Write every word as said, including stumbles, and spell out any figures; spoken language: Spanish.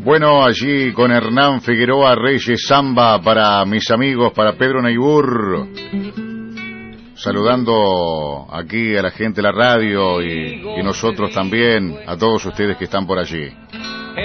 Bueno, allí con Hernán Figueroa Reyes, samba para mis amigos, para Pedro Neibur, saludando aquí a la gente de la radio y, y nosotros también, a todos ustedes que están por allí.